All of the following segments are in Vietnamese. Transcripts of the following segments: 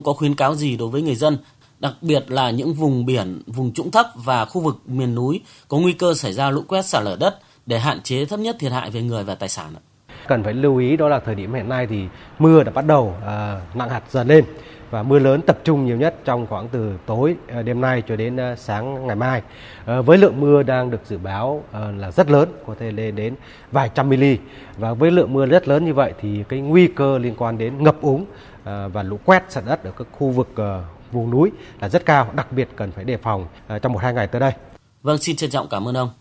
có khuyến cáo gì đối với người dân, đặc biệt là những vùng biển, vùng trũng thấp và khu vực miền núi có nguy cơ xảy ra lũ quét, sạt lở đất để hạn chế thấp nhất thiệt hại về người và tài sản? Cần phải lưu ý đó là thời điểm hiện nay thì mưa đã bắt đầu nặng hạt dần lên và mưa lớn tập trung nhiều nhất trong khoảng từ tối đêm nay cho đến sáng ngày mai. Với lượng mưa đang được dự báo là rất lớn, có thể lên đến vài trăm mm, và với lượng mưa rất lớn như vậy thì cái nguy cơ liên quan đến ngập úng và lũ quét, sạt đất ở các khu vực vùng núi là rất cao, đặc biệt cần phải đề phòng trong 1-2 ngày tới đây. Vâng, xin trân trọng cảm ơn ông.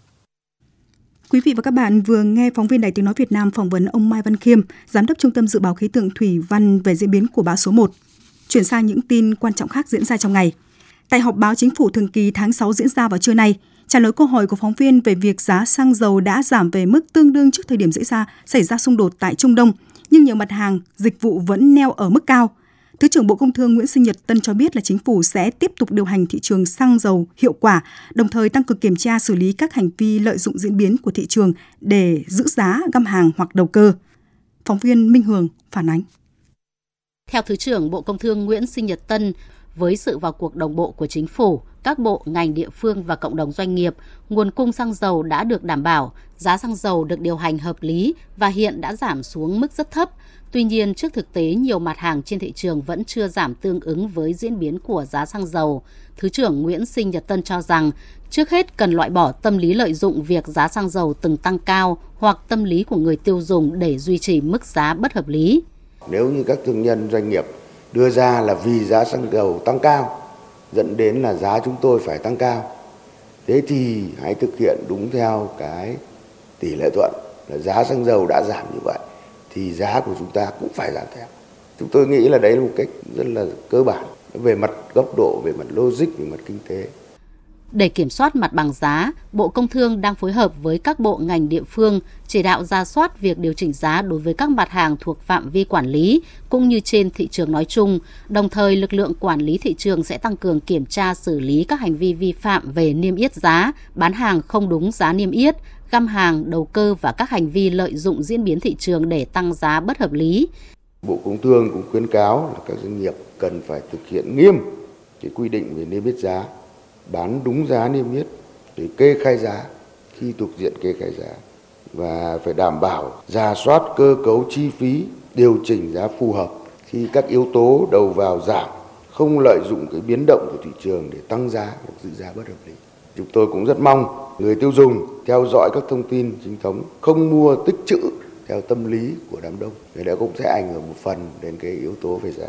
Quý vị và các bạn vừa nghe phóng viên Đài Tiếng nói Việt Nam phỏng vấn ông Mai Văn Khiêm, Giám đốc Trung tâm Dự báo Khí tượng Thủy văn về diễn biến của bão số 1. Chuyển sang những tin quan trọng khác diễn ra trong ngày. Tại họp báo Chính phủ thường kỳ tháng 6 diễn ra vào trưa nay, trả lời câu hỏi của phóng viên về việc giá xăng dầu đã giảm về mức tương đương trước thời điểm xảy ra xung đột tại Trung Đông, nhưng nhiều mặt hàng, dịch vụ vẫn neo ở mức cao. Thứ trưởng Bộ Công Thương Nguyễn Sinh Nhật Tân cho biết là chính phủ sẽ tiếp tục điều hành thị trường xăng dầu hiệu quả, đồng thời tăng cường kiểm tra xử lý các hành vi lợi dụng diễn biến của thị trường để giữ giá, găm hàng hoặc đầu cơ. Phóng viên Minh Hường phản ánh. Theo Thứ trưởng Bộ Công Thương Nguyễn Sinh Nhật Tân, với sự vào cuộc đồng bộ của chính phủ, các bộ, ngành, địa phương và cộng đồng doanh nghiệp, nguồn cung xăng dầu đã được đảm bảo, giá xăng dầu được điều hành hợp lý và hiện đã giảm xuống mức rất thấp. Tuy nhiên, trước thực tế nhiều mặt hàng trên thị trường vẫn chưa giảm tương ứng với diễn biến của giá xăng dầu, Thứ trưởng Nguyễn Sinh Nhật Tân cho rằng, trước hết cần loại bỏ tâm lý lợi dụng việc giá xăng dầu từng tăng cao hoặc tâm lý của người tiêu dùng để duy trì mức giá bất hợp lý. Nếu như các thương nhân doanh nghiệp đưa ra là vì giá xăng dầu tăng cao, dẫn đến là giá chúng tôi phải tăng cao, thế thì hãy thực hiện đúng theo cái tỷ lệ thuận là giá xăng dầu đã giảm như vậy thì giá của chúng ta cũng phải giảm theo. Chúng tôi nghĩ là đấy là một cách rất là cơ bản về mặt góc độ, về mặt logic, về mặt kinh tế. Để kiểm soát mặt bằng giá, Bộ Công Thương đang phối hợp với các bộ ngành địa phương chỉ đạo rà soát việc điều chỉnh giá đối với các mặt hàng thuộc phạm vi quản lý cũng như trên thị trường nói chung. Đồng thời, lực lượng quản lý thị trường sẽ tăng cường kiểm tra xử lý các hành vi vi phạm về niêm yết giá, bán hàng không đúng giá niêm yết, găm hàng, đầu cơ và các hành vi lợi dụng diễn biến thị trường để tăng giá bất hợp lý. Bộ Công Thương cũng khuyến cáo là các doanh nghiệp cần phải thực hiện nghiêm cái quy định về niêm yết giá, bán đúng giá niêm yết để kê khai giá khi thuộc diện kê khai giá và phải đảm bảo rà soát cơ cấu chi phí, điều chỉnh giá phù hợp khi các yếu tố đầu vào giảm, không lợi dụng cái biến động của thị trường để tăng giá hoặc giữ giá bất hợp lý. Chúng tôi cũng rất mong người tiêu dùng theo dõi các thông tin chính thống, không mua tích trữ theo tâm lý của đám đông, vì đó cũng sẽ ảnh hưởng một phần đến cái yếu tố về giá.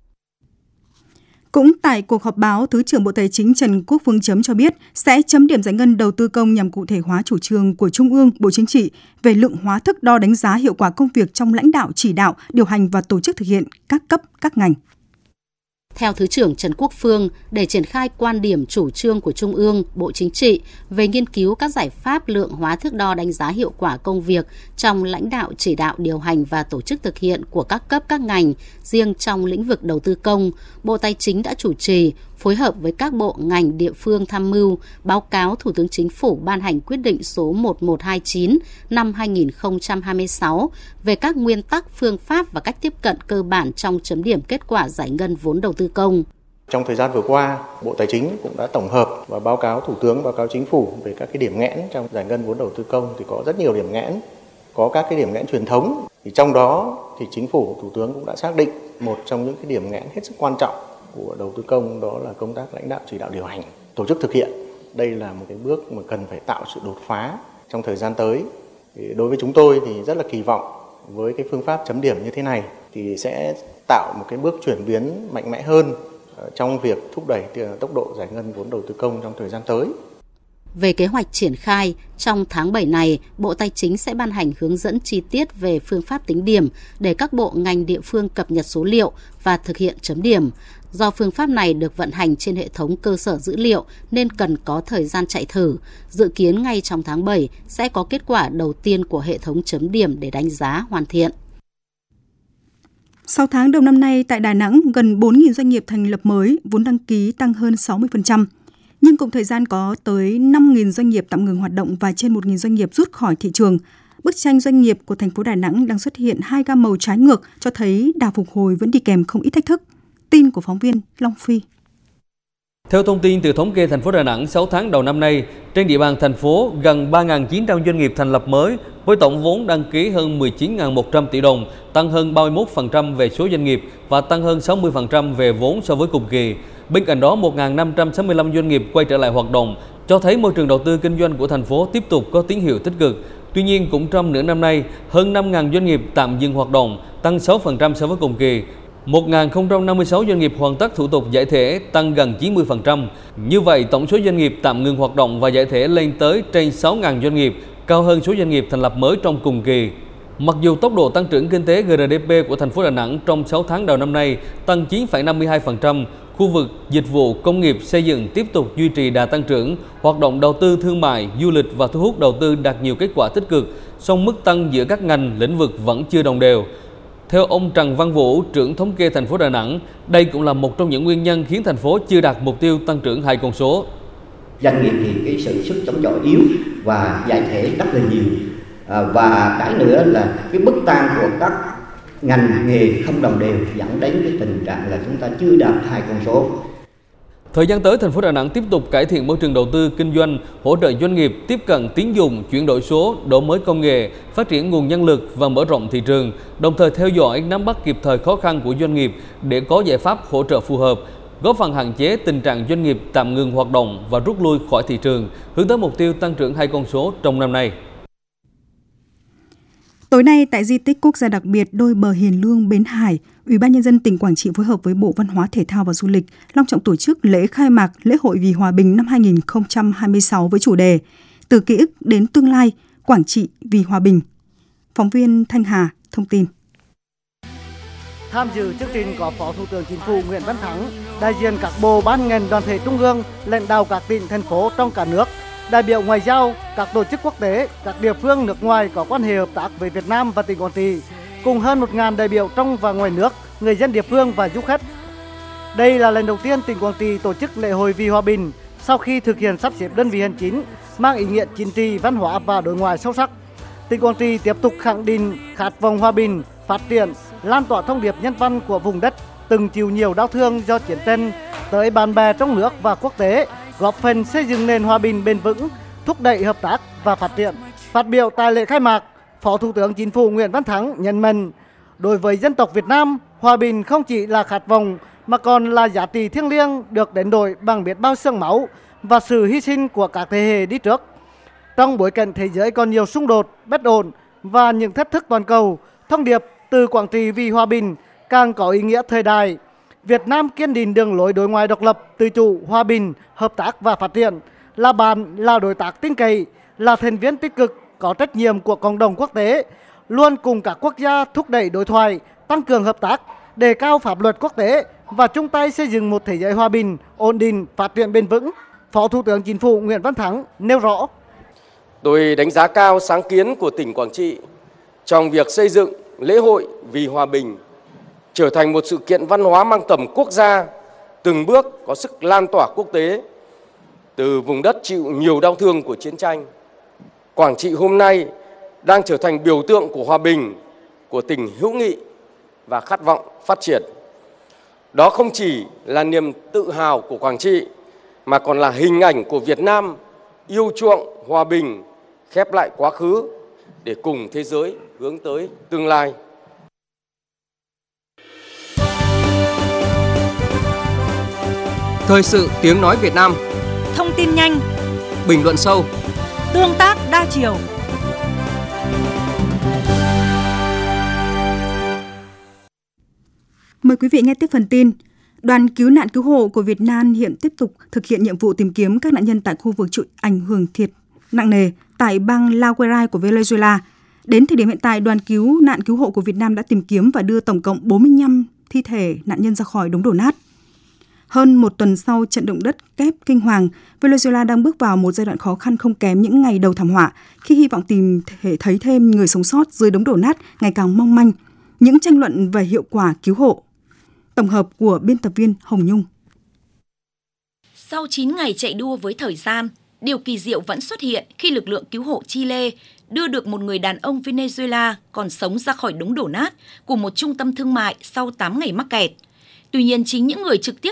Cũng tại cuộc họp báo, Thứ trưởng Bộ Tài chính Trần Quốc Phương Chấm cho biết sẽ chấm điểm giải ngân đầu tư công nhằm cụ thể hóa chủ trương của Trung ương, Bộ Chính trị về lượng hóa thước đo đánh giá hiệu quả công việc trong lãnh đạo, chỉ đạo, điều hành và tổ chức thực hiện các cấp, các ngành. Theo Thứ trưởng Trần Quốc Phương, để triển khai quan điểm chủ trương của Trung ương, Bộ Chính trị về nghiên cứu các giải pháp lượng hóa thước đo đánh giá hiệu quả công việc trong lãnh đạo, chỉ đạo, điều hành và tổ chức thực hiện của các cấp các ngành, riêng trong lĩnh vực đầu tư công, Bộ Tài chính đã chủ trì, phối hợp với các bộ ngành địa phương tham mưu, báo cáo Thủ tướng Chính phủ ban hành quyết định số 1129 năm 2026 về các nguyên tắc, phương pháp và cách tiếp cận cơ bản trong chấm điểm kết quả giải ngân vốn đầu tư công. Trong thời gian vừa qua, Bộ Tài chính cũng đã tổng hợp và báo cáo Thủ tướng, báo cáo Chính phủ về các cái điểm nghẽn trong giải ngân vốn đầu tư công. Thì có rất nhiều điểm nghẽn, có các cái điểm nghẽn truyền thống. Thì trong đó thì Chính phủ, Thủ tướng cũng đã xác định một trong những cái điểm nghẽn hết sức quan trọng của đầu tư công, đó là công tác lãnh đạo, chỉ đạo, điều hành, tổ chức thực hiện. Đây là một cái bước mà cần phải tạo sự đột phá trong thời gian tới. Thì đối với chúng tôi thì rất là kỳ vọng với cái phương pháp chấm điểm như thế này thì sẽ tạo một cái bước chuyển biến mạnh mẽ hơn trong việc thúc đẩy tốc độ giải ngân vốn đầu tư công trong thời gian tới. Về kế hoạch triển khai, trong tháng 7 này, Bộ Tài chính sẽ ban hành hướng dẫn chi tiết về phương pháp tính điểm để các bộ ngành địa phương cập nhật số liệu và thực hiện chấm điểm. Do phương pháp này được vận hành trên hệ thống cơ sở dữ liệu nên cần có thời gian chạy thử. Dự kiến ngay trong tháng 7 sẽ có kết quả đầu tiên của hệ thống chấm điểm để đánh giá hoàn thiện. 6 tháng đầu năm nay tại Đà Nẵng, gần 4.000 doanh nghiệp thành lập mới, vốn đăng ký tăng hơn 60%. Nhưng cùng thời gian có tới 5.000 doanh nghiệp tạm ngừng hoạt động và trên 1.000 doanh nghiệp rút khỏi thị trường. Bức tranh doanh nghiệp của thành phố Đà Nẵng đang xuất hiện hai gam màu trái ngược cho thấy đà phục hồi vẫn đi kèm không ít thách thức. Tin của phóng viên Long Phi. Theo thông tin từ thống kê thành phố Đà Nẵng, 6 tháng đầu năm nay, trên địa bàn thành phố gần 3.900 doanh nghiệp thành lập mới với tổng vốn đăng ký hơn 19.100 tỷ đồng, tăng hơn 31% về số doanh nghiệp và tăng hơn 60% về vốn so với cùng kỳ. Bên cạnh đó, 1.565 doanh nghiệp quay trở lại hoạt động, cho thấy môi trường đầu tư kinh doanh của thành phố tiếp tục có tín hiệu tích cực. Tuy nhiên, cũng trong nửa năm nay, hơn 5.000 doanh nghiệp tạm dừng hoạt động, tăng 6% so với cùng kỳ. 1.056 doanh nghiệp hoàn tất thủ tục giải thể, tăng gần 90%. Như vậy, tổng số doanh nghiệp tạm ngừng hoạt động và giải thể lên tới trên 6.000 doanh nghiệp, cao hơn số doanh nghiệp thành lập mới trong cùng kỳ. Mặc dù tốc độ tăng trưởng kinh tế GDP của thành phố Đà Nẵng trong 6 tháng đầu năm nay tăng 9,52%, khu vực dịch vụ, công nghiệp, xây dựng tiếp tục duy trì đà tăng trưởng, hoạt động đầu tư thương mại, du lịch và thu hút đầu tư đạt nhiều kết quả tích cực, song mức tăng giữa các ngành, lĩnh vực vẫn chưa đồng đều. Theo ông Trần Văn Vũ, trưởng thống kê thành phố Đà Nẵng, đây cũng là một trong những nguyên nhân khiến thành phố chưa đạt mục tiêu tăng trưởng 2 con số. Doanh nghiệp thì cái sự sức chống chọi yếu và giải thể rất là nhiều. Và cái nữa là cái mức tăng của các ngành nghề không đồng đều dẫn đến cái tình trạng là chúng ta chưa đạt 2 con số. Thời gian tới, thành phố Đà Nẵng tiếp tục cải thiện môi trường đầu tư kinh doanh, hỗ trợ doanh nghiệp tiếp cận tín dụng, chuyển đổi số, đổi mới công nghệ, phát triển nguồn nhân lực và mở rộng thị trường, đồng thời theo dõi, nắm bắt kịp thời khó khăn của doanh nghiệp để có giải pháp hỗ trợ phù hợp, góp phần hạn chế tình trạng doanh nghiệp tạm ngừng hoạt động và rút lui khỏi thị trường, hướng tới mục tiêu tăng trưởng 2 con số trong năm nay. Tối nay tại di tích quốc gia đặc biệt đôi bờ Hiền Lương Bến Hải, Ủy ban Nhân dân tỉnh Quảng Trị phối hợp với Bộ Văn hóa Thể thao và Du lịch long trọng tổ chức lễ khai mạc lễ hội vì hòa bình năm 2026 với chủ đề Từ ký ức đến tương lai, Quảng Trị vì hòa bình. Phóng viên Thanh Hà thông tin. Tham dự chương trình có Phó Thủ tướng Chính phủ Nguyễn Văn Thắng, đại diện các bộ ban ngành đoàn thể trung ương, lãnh đạo các tỉnh thành phố trong cả nước, đại biểu ngoại giao, các tổ chức quốc tế, các địa phương nước ngoài có quan hệ hợp tác với Việt Nam và tỉnh Quảng Trị, cùng hơn 1.000 đại biểu trong và ngoài nước, người dân địa phương và du khách. Đây là lần đầu tiên tỉnh Quảng Trị tổ chức lễ hội vì hòa bình sau khi thực hiện sắp xếp đơn vị hành chính mang ý nghĩa chính trị, văn hóa và đối ngoại sâu sắc. Tỉnh Quảng Trị tiếp tục khẳng định khát vọng hòa bình, phát triển, lan tỏa thông điệp nhân văn của vùng đất từng chịu nhiều đau thương do chiến tranh tới bạn bè trong nước và quốc tế, góp phần xây dựng nền hòa bình bền vững, thúc đẩy hợp tác và phát triển. Phát biểu tại lễ khai mạc, Phó Thủ tướng Chính phủ Nguyễn Văn Thắng nhấn mạnh, đối với dân tộc Việt Nam, hòa bình không chỉ là khát vọng mà còn là giá trị thiêng liêng được đánh đổi bằng biết bao xương máu và sự hy sinh của các thế hệ đi trước. Trong bối cảnh thế giới còn nhiều xung đột, bất ổn và những thách thức toàn cầu, thông điệp từ Quảng Trị vì hòa bình càng có ý nghĩa thời đại. Việt Nam kiên định đường lối đối ngoại độc lập, tự chủ, hòa bình, hợp tác và phát triển, là bạn, là đối tác tin cậy, là thành viên tích cực, có trách nhiệm của cộng đồng quốc tế, luôn cùng các quốc gia thúc đẩy đối thoại, tăng cường hợp tác, đề cao pháp luật quốc tế và chung tay xây dựng một thế giới hòa bình, ổn định, phát triển bền vững. Phó Thủ tướng Chính phủ Nguyễn Văn Thắng nêu rõ. Tôi đánh giá cao sáng kiến của tỉnh Quảng Trị trong việc xây dựng lễ hội vì hòa bình trở thành một sự kiện văn hóa mang tầm quốc gia, từng bước có sức lan tỏa quốc tế từ vùng đất chịu nhiều đau thương của chiến tranh. Quảng Trị hôm nay đang trở thành biểu tượng của hòa bình, của tình hữu nghị và khát vọng phát triển. Đó không chỉ là niềm tự hào của Quảng Trị mà còn là hình ảnh của Việt Nam yêu chuộng hòa bình, khép lại quá khứ để cùng thế giới hướng tới tương lai. Thời sự tiếng nói Việt Nam. Thông tin nhanh, bình luận sâu, tương tác đa chiều. Mời quý vị nghe tiếp phần tin. Đoàn cứu nạn cứu hộ của Việt Nam hiện tiếp tục thực hiện nhiệm vụ tìm kiếm các nạn nhân tại khu vực chịu ảnh hưởng thiệt nặng nề tại bang La Guaira của Venezuela. Đến thời điểm hiện tại, đoàn cứu nạn cứu hộ của Việt Nam đã tìm kiếm và đưa tổng cộng 45 thi thể nạn nhân ra khỏi đống đổ nát. Hơn một tuần sau trận động đất kép kinh hoàng, Venezuela đang bước vào một giai đoạn khó khăn không kém những ngày đầu thảm họa, khi hy vọng tìm thể thấy thêm người sống sót dưới đống đổ nát ngày càng mong manh. Những tranh luận về hiệu quả cứu hộ. Tổng hợp của biên tập viên Hồng Nhung. Sau 9 ngày chạy đua với thời gian, điều kỳ diệu vẫn xuất hiện khi lực lượng cứu hộ Chile đưa được một người đàn ông Venezuela còn sống ra khỏi đống đổ nát của một trung tâm thương mại sau 8 ngày mắc kẹt. Tuy nhiên, chính những người trực tiếp